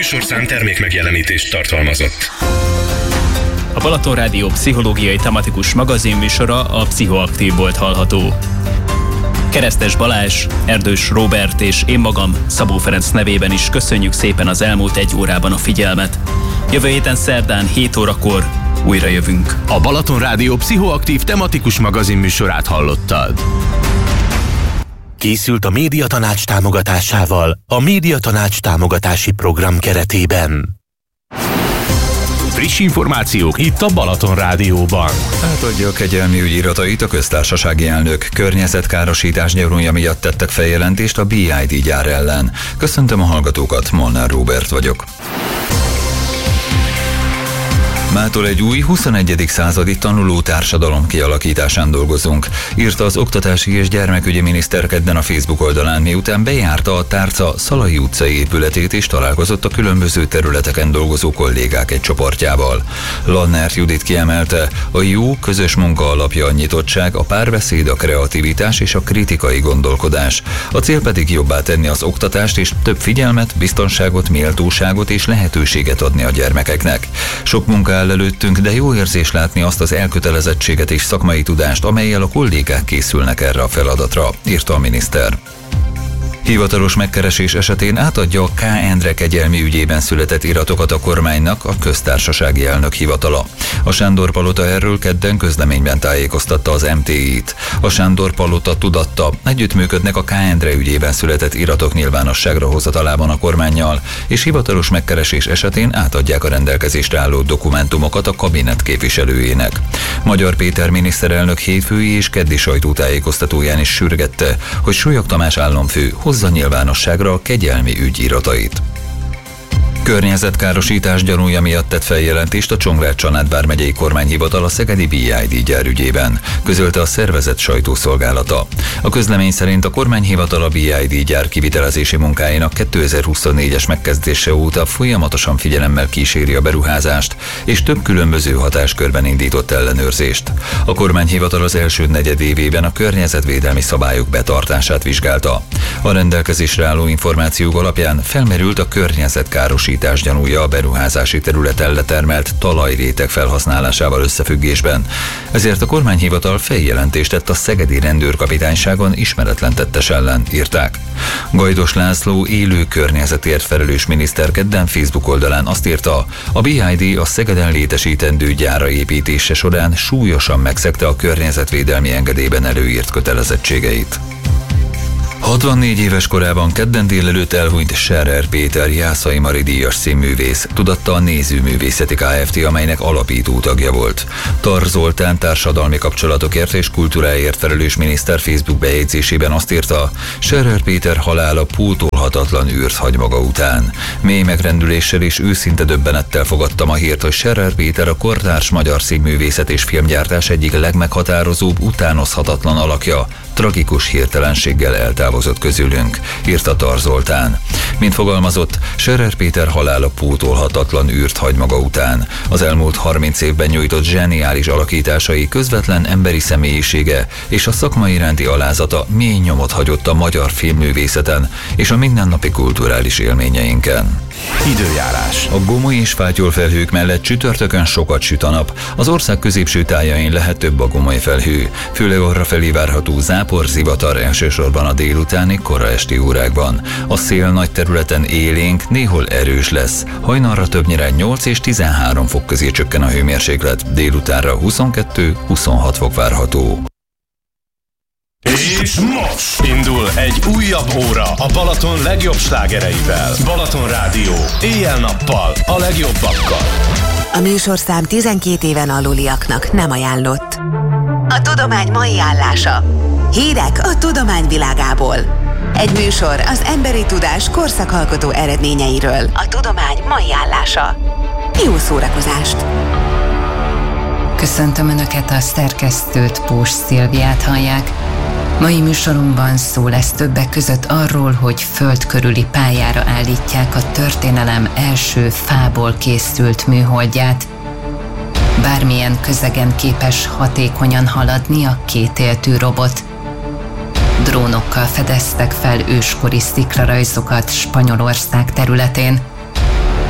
műsorszám termékmegjelenítést tartalmazott. A Balaton Rádió pszichológiai tematikus magazinműsora a Pszichoaktív volt hallható. Keresztes Balázs, Erdős Róbert és én magam, Szabó Ferenc nevében is köszönjük szépen az elmúlt egy órában a figyelmet. Jövő héten szerdán 7 órakor újra jövünk. A Balaton Rádió pszichoaktív tematikus magazinműsorát hallottad. Készült a Médiatanács támogatásával a Médiatanács támogatási program keretében. Friss információk itt a Balaton Rádióban. Átadja a kegyelmi ügy iratait a köztársasági elnök. Környezetkárosítás gyanúja miatt tettek feljelentést a BID gyár ellen. Köszöntöm a hallgatókat, Molnár Róbert vagyok. Mától egy új 21. századi tanuló társadalom kialakításán dolgozunk, írta az oktatási és gyermekügyi miniszter kedden a Facebook oldalán, miután bejárta a Tárca Szalai utcai épületét és találkozott a különböző területeken dolgozó kollégák egy csoportjával. Lannert Judit kiemelte, a jó közös munka alapja a nyitottság, a párbeszéd, a kreativitás és a kritikai gondolkodás. A cél pedig jobbá tenni az oktatást és több figyelmet, biztonságot, méltóságot és lehetőséget adni a gyermekeknek. Sok munka áll előttünk, de jó érzés látni azt az elkötelezettséget és szakmai tudást, amellyel a kollégák készülnek erre a feladatra, írta a miniszter. Hivatalos megkeresés esetén átadja a K. Endre kegyelmi ügyében született iratokat a kormánynak a köztársasági elnök hivatala. A Sándor Palota erről kedden közleményben tájékoztatta az MTI-t. A Sándor Palota tudatta, együttműködnek a K. Endre ügyében született iratok nyilvánosságra hozatalában a kormánnyal, és hivatalos megkeresés esetén átadják a rendelkezésre álló dokumentumokat a kabinet képviselőjének. Magyar Péter miniszterelnök hétfői és keddi sajtótájékoztatóján is sürgette, hogy Súlyog Tamás államfő hozza nyilvánosságra a kegyelmi ügy iratait. Környezetkárosítás gyanúja miatt tett feljelentést a Csongrád-Csanád vármegyei kormányhivatal a szegedi BID gyár ügyében, közölte a szervezet sajtószolgálata. A közlemény szerint a kormányhivatal a BID gyár kivitelezési munkáinak 2024-es megkezdése óta folyamatosan figyelemmel kíséri a beruházást, és több különböző hatáskörben indított ellenőrzést. A kormányhivatal az első negyedévében a környezetvédelmi szabályok betartását vizsgálta. A rendelkezésre álló információk alapján felmerült a környezetkárosítás gyanúja a beruházási területen letermelt talajréteg felhasználásával összefüggésben. Ezért a kormányhivatal feljelentést tett a szegedi rendőrkapitányságon ismeretlen tettes ellen, írták. Gajdos László élő környezetért felelős miniszter kedden Facebook oldalán azt írta, a BID a Szegeden létesítendő gyára építése során súlyosan megszegte a környezetvédelmi engedélyben előírt kötelezettségeit. 64 éves korában kedden délelőtt elhunyt Scherer Péter Jászai Mari díjas színművész, tudatta a Nézőművészeti Kft., amelynek alapító tagja volt. Tar Zoltán társadalmi kapcsolatokért és kultúráért felelős miniszter Facebook bejegyzésében azt írta, Scherer Péter halála pótolhatatlan űrt hagy maga után. Mély megrendüléssel és őszinte döbbenettel fogadtam a hírt, hogy Scherer Péter a kortárs magyar színművészet és filmgyártás egyik legmeghatározóbb, utánozhatatlan alakja, tragikus hirtelenséggel eltávozott közülünk, írta Tar Zoltán. Mint fogalmazott, Scherer Péter halála pótolhatatlan űrt hagy maga után. Az elmúlt 30 évben nyújtott zseniális alakításai, közvetlen emberi személyisége és a szakma iránti alázata mély nyomot hagyott a magyar filmművészeten és a mindennapi kulturális élményeinken. Időjárás. A gomoly és fátyolfelhők mellett csütörtökön sokat süt a nap. Az ország középső tájain lehet több a gomoly felhő, főleg arrafelé várható zápor, zivatar elsősorban a délutáni, kora esti órákban. A szél nagy területen élénk, néhol erős lesz. Hajnalra többnyire 8 és 13 fok közé csökken a hőmérséklet, délutánra 22-26 fok várható. És most indul egy újabb óra a Balaton legjobb slágereivel. Balaton Rádió, éjjel-nappal a legjobbakkal. A műsorszám 12 éven aluliaknak nem ajánlott. A tudomány mai állása. Hírek a tudomány világából. Egy műsor az emberi tudás korszakalkotó eredményeiről. A tudomány mai állása. Jó szórakozást! Köszöntöm Önöket, a szerkesztőt, Pós Szilviát hallják. Mai műsorunkban szó lesz többek között arról, hogy föld körüli pályára állítják a történelem első fából készült műholdját. Bármilyen közegen képes hatékonyan haladni a kétéltű robot. Drónokkal fedeztek fel őskori szikrarajzokat Spanyolország területén.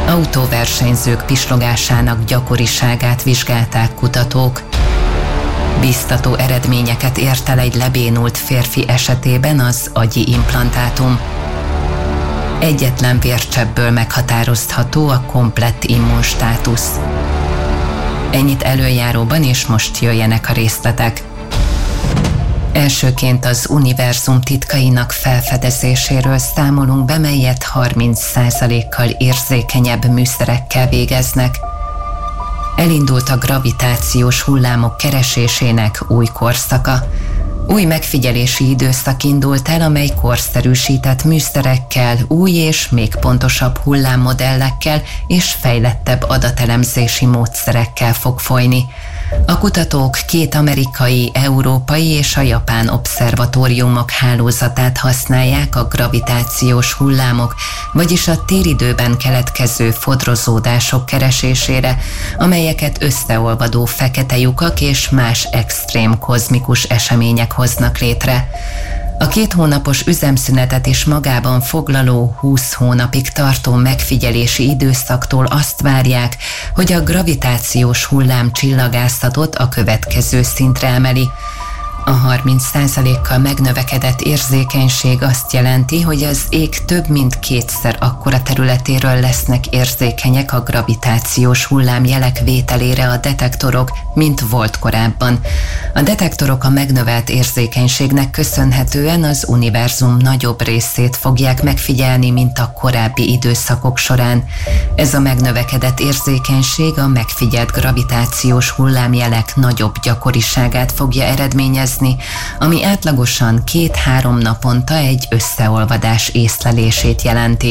Autóversenyzők pislogásának gyakoriságát vizsgálták kutatók. Biztató eredményeket ért el egy lebénult férfi esetében az agyi implantátum. Egyetlen vércseppből meghatározható a komplett immunstátusz. Ennyit előjáróban, és most jöjjenek a részletek. Elsőként az univerzum titkainak felfedezéséről számolunk be, melyet 30%-kal érzékenyebb műszerekkel végeznek. Elindult a gravitációs hullámok keresésének új korszaka. Új megfigyelési időszak indult el, amely korszerűsített műszerekkel, új és még pontosabb hullámmodellekkel és fejlettebb adatelemzési módszerekkel fog folyni. A kutatók 2 amerikai, európai és a japán obszervatóriumok hálózatát használják a gravitációs hullámok, vagyis a téridőben keletkező fodrozódások keresésére, amelyeket összeolvadó fekete lyukak és más extrém kozmikus események hoznak létre. A 2 hónapos üzemszünetet is magában foglaló 20 hónapig tartó megfigyelési időszaktól azt várják, hogy a gravitációs hullám csillagászatot a következő szintre emeli. A 30%-kal megnövekedett érzékenység azt jelenti, hogy az ég több mint 2-szer akkora területéről lesznek érzékenyek a gravitációs hullámjelek vételére a detektorok, mint volt korábban. A detektorok a megnövelt érzékenységnek köszönhetően az univerzum nagyobb részét fogják megfigyelni, mint a korábbi időszakok során. Ez a megnövekedett érzékenység a megfigyelt gravitációs hullámjelek nagyobb gyakoriságát fogja eredményezni, ami átlagosan 2-3 naponta egy összeolvadás észlelését jelenti.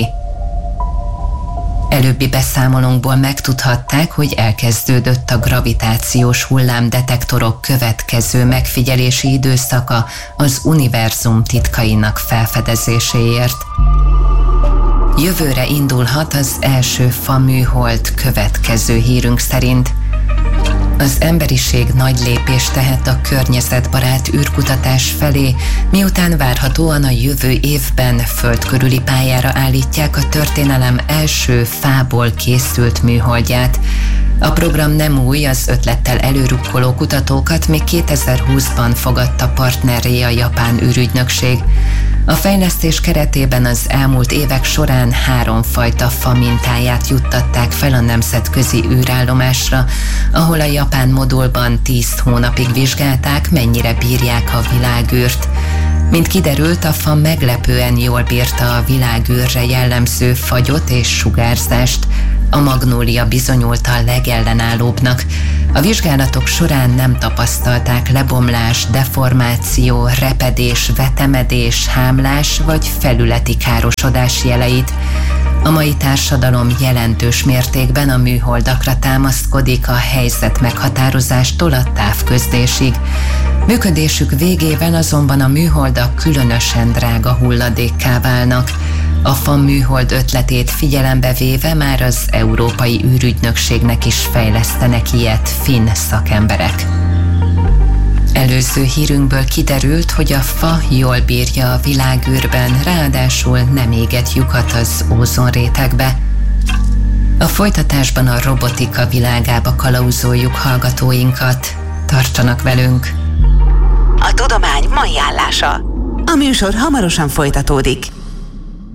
Előbbi beszámolónkból megtudhatták, hogy elkezdődött a gravitációs hullámdetektorok következő megfigyelési időszaka az univerzum titkainak felfedezéséért. Jövőre indulhat az első faműhold következő hírünk szerint. Az emberiség nagy lépést tehet a környezetbarát űrkutatás felé, miután várhatóan a jövő évben föld körüli pályára állítják a történelem első fából készült műholdját. A program nem új, az ötlettel előrukkoló kutatókat még 2020-ban fogadta partnerré a japán űrügynökség. A fejlesztés keretében az elmúlt évek során 3 fajta fa mintáját juttatták fel a nemzetközi űrállomásra, ahol a japán modulban 10 hónapig vizsgálták, mennyire bírják a világűrt. Mint kiderült, a fa meglepően jól bírta a világűrre jellemző fagyot és sugárzást. A magnólia bizonyult a legellenállóbbnak. A vizsgálatok során nem tapasztalták lebomlás, deformáció, repedés, vetemedés, hámlás vagy felületi károsodás jeleit. A mai társadalom jelentős mértékben a műholdakra támaszkodik a helyzet meghatározástól a távközlésig. Működésük végével azonban a műholdak különösen drága hulladékká válnak. A fa műhold ötletét figyelembe véve már az Európai űrügynökségnek is fejlesztenek ilyet finn szakemberek. Előző hírünkből kiderült, hogy a fa jól bírja a világűrben, ráadásul nem éget lyukat az ózonrétegbe. A folytatásban a robotika világába kalauzoljuk hallgatóinkat. Tartsanak velünk! A tudomány mai állása. A műsor hamarosan folytatódik.